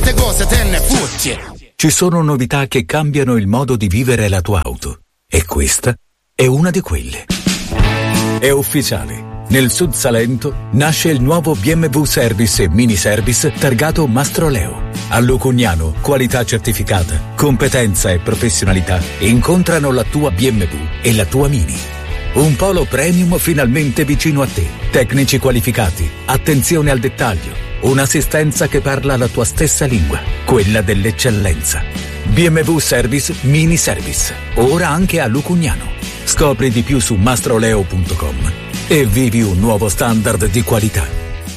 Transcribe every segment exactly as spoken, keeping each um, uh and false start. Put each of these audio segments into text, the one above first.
tante cose te ne fotti. Ci sono novità che cambiano il modo di vivere la tua auto. E questa è una di quelle. È ufficiale. Nel Sud Salento nasce il nuovo B M W Service e Mini Service targato Mastroleo. A Lucugnano, qualità certificata, competenza e professionalità incontrano la tua B M W e la tua Mini. Un polo premium finalmente vicino a te. Tecnici qualificati, attenzione al dettaglio, un'assistenza che parla la tua stessa lingua, quella dell'eccellenza. B M W Service Mini Service, ora anche a Lucugnano. Scopri di più su mastroleo punto com e vivi un nuovo standard di qualità.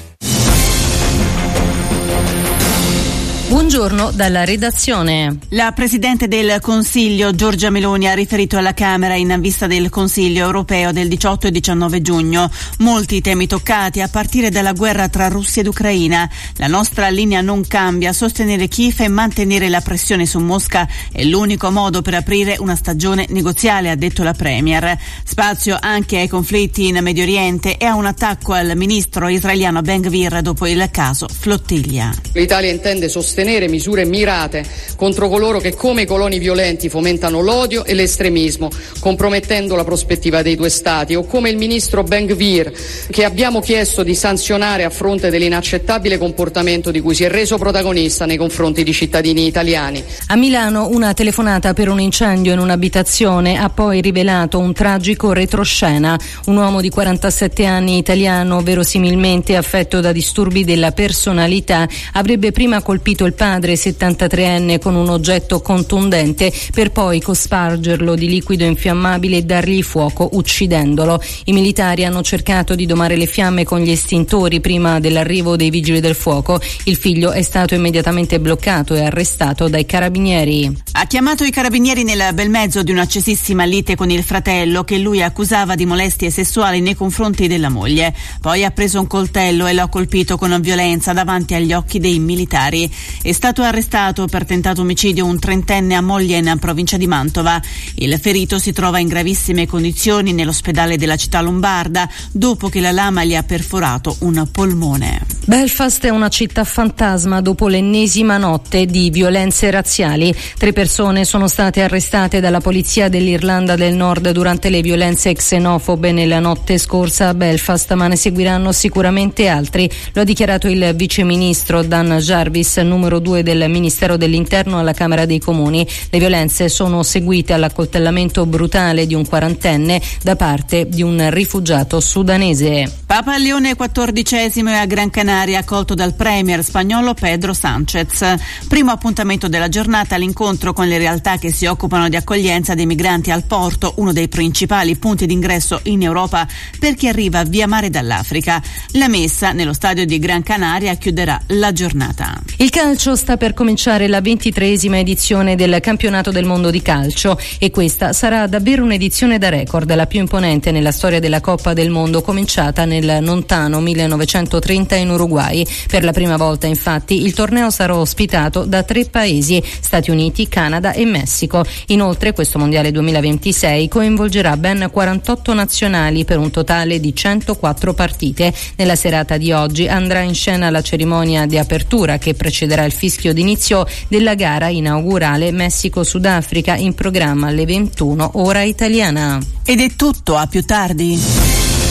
Buongiorno dalla redazione. La Presidente del Consiglio Giorgia Meloni ha riferito alla Camera in vista del Consiglio europeo del diciotto e diciannove giugno. Molti temi toccati, a partire dalla guerra tra Russia ed Ucraina. La nostra linea non cambia, sostenere Kiev e mantenere la pressione su Mosca è l'unico modo per aprire una stagione negoziale, ha detto la Premier. Spazio anche ai conflitti in Medio Oriente e a un attacco al ministro israeliano Ben Gvir dopo il caso Flottiglia. L'Italia intende sostenere misure mirate contro coloro che come i coloni violenti fomentano l'odio e l'estremismo, compromettendo la prospettiva dei due stati, o come il ministro Ben Gvir, che abbiamo chiesto di sanzionare a fronte dell'inaccettabile comportamento di cui si è reso protagonista nei confronti di cittadini italiani. A Milano una telefonata per un incendio in un'abitazione ha poi rivelato un tragico retroscena. Un uomo di quarantasette anni italiano, verosimilmente affetto da disturbi della personalità, avrebbe prima colpito il padre settantatreenne con un oggetto contundente per poi cospargerlo di liquido infiammabile e dargli fuoco uccidendolo. I militari hanno cercato di domare le fiamme con gli estintori prima dell'arrivo dei vigili del fuoco. Il figlio è stato immediatamente bloccato e arrestato dai carabinieri. Ha chiamato i carabinieri nel bel mezzo di un'accesissima lite con il fratello, che lui accusava di molestie sessuali nei confronti della moglie. Poi ha preso un coltello e l'ha colpito con violenza davanti agli occhi dei militari. È stato arrestato per tentato omicidio un trentenne a Moglie, in provincia di Mantova. Il ferito si trova in gravissime condizioni nell'ospedale della città lombarda dopo che la lama gli ha perforato un polmone. Belfast è una città fantasma dopo l'ennesima notte di violenze razziali. Tre persone sono state arrestate dalla polizia dell'Irlanda del Nord durante le violenze xenofobe nella notte scorsa a Belfast, ma ne seguiranno sicuramente altri. Lo ha dichiarato il viceministro Dan Jarvis, numero due del Ministero dell'Interno alla Camera dei Comuni. Le violenze sono seguite all'accoltellamento brutale di un quarantenne da parte di un rifugiato sudanese. Papa Leone quattordicesimo è a Gran Canaria, accolto dal premier spagnolo Pedro Sánchez. Primo appuntamento della giornata, l'incontro con le realtà che si occupano di accoglienza dei migranti al porto, uno dei principali punti d'ingresso in Europa per chi arriva via mare dall'Africa. La messa nello stadio di Gran Canaria chiuderà la giornata. Il calcio sta per cominciare la ventitreesima edizione del campionato del mondo di calcio e questa sarà davvero un'edizione da record, la più imponente nella storia della Coppa del Mondo, cominciata nel lontano millenovecentotrenta in Uruguay. Per la prima volta, infatti, il torneo sarà ospitato da tre paesi: Stati Uniti, Canada e Messico. Inoltre, questo mondiale duemilaventisei coinvolgerà ben quarantotto nazionali per un totale di centoquattro partite. Nella serata di oggi andrà in scena la cerimonia di apertura che precederà il fischio d'inizio della gara inaugurale Messico-Sudafrica, in programma alle ventuno ora italiana. Ed è tutto, a più tardi.